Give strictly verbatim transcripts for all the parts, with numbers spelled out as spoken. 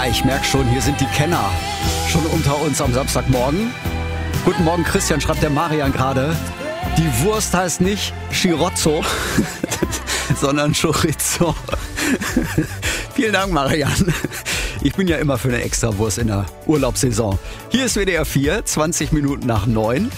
Ja, ich merke schon, hier sind die Kenner schon unter uns am Samstagmorgen. Guten Morgen, Christian, schreibt der Marian gerade. Die Wurst heißt nicht Chirozzo, sondern Chorizo. Vielen Dank, Marian. Ich bin ja immer für eine Extrawurst in der Urlaubssaison. Hier ist W D R vier, zwanzig Minuten nach neun.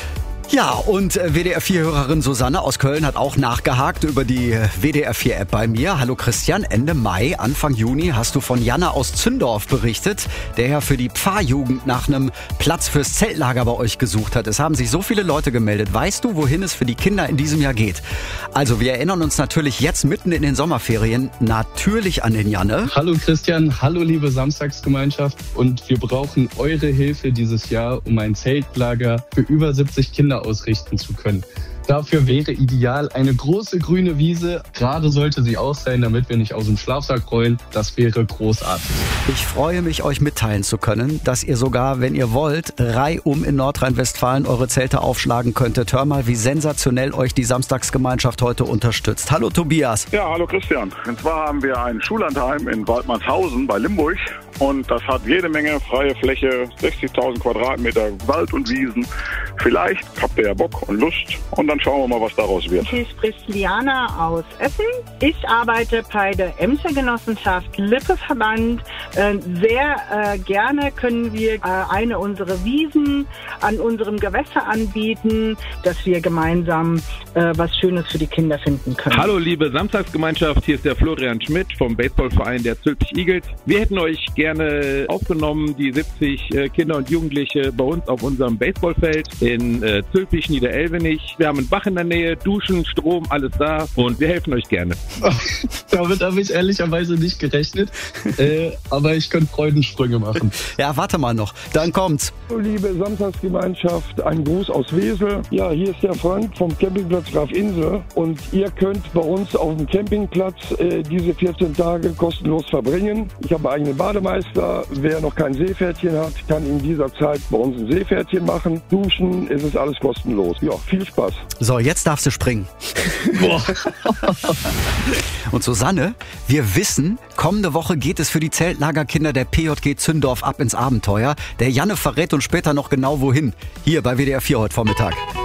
Ja, und W D R vier-Hörerin Susanne aus Köln hat auch nachgehakt über die W D R vier App bei mir. Hallo Christian, Ende Mai, Anfang Juni hast du von Janne aus Zündorf berichtet, der ja für die Pfarrjugend nach einem Platz fürs Zeltlager bei euch gesucht hat. Es haben sich so viele Leute gemeldet. Weißt du, wohin es für die Kinder in diesem Jahr geht? Also wir erinnern uns natürlich jetzt mitten in den Sommerferien natürlich an den Janne. Hallo Christian, hallo liebe Samstagsgemeinschaft, und wir brauchen eure Hilfe dieses Jahr, um ein Zeltlager für über siebzig Kinder ausrichten zu können. Dafür wäre ideal eine große grüne Wiese. Gerade sollte sie auch sein, damit wir nicht aus dem Schlafsack rollen. Das wäre großartig. Ich freue mich, euch mitteilen zu können, dass ihr sogar, wenn ihr wollt, reihum in Nordrhein-Westfalen eure Zelte aufschlagen könntet. Hör mal, wie sensationell euch die Samstagsgemeinschaft heute unterstützt. Hallo Tobias. Ja, hallo Christian. Und zwar haben wir ein Schullandheim in Waldmannshausen bei Limburg. Und das hat jede Menge freie Fläche, sechzigtausend Quadratmeter Wald und Wiesen. Vielleicht habt ihr ja Bock und Lust und dann schauen wir mal, was daraus wird. Hier spricht Liana aus Essen. Ich arbeite bei der Emscher Genossenschaft Lippe-Verband. Äh, sehr äh, gerne können wir äh, eine unserer Wiesen an unserem Gewässer anbieten, dass wir gemeinsam äh, was Schönes für die Kinder finden können. Hallo liebe Samstagsgemeinschaft, hier ist der Florian Schmidt vom Baseballverein der Zülpich Eagles. Wir hätten euch gerne aufgenommen, die siebzig äh, Kinder und Jugendliche bei uns auf unserem Baseballfeld in äh, Zülpich, Niederelvenich. Wir haben einen Bach in der Nähe, Duschen, Strom, alles da und wir helfen euch gerne. Damit habe ich ehrlicherweise nicht gerechnet, äh, aber ich könnte Freudensprünge machen. Ja, warte mal noch, dann kommt's. Liebe Samstagsgemeinschaft, ein Gruß aus Wesel. Ja, hier ist der Frank vom Campingplatz Graf Insel und ihr könnt bei uns auf dem Campingplatz äh, diese vierzehn Tage kostenlos verbringen. Ich habe einen eigenen Bademeister. Wer noch kein Seepferdchen hat, kann in dieser Zeit bei uns ein Seepferdchen machen. Duschen, es ist alles kostenlos. Ja, viel Spaß. So, jetzt darfst du springen. Boah. Und Susanne, wir wissen, kommende Woche geht es für die Zeltlagerkinder der P J G Zündorf ab ins Abenteuer. Der Janne verrät uns später noch genau wohin. Hier bei W D R vier heute Vormittag.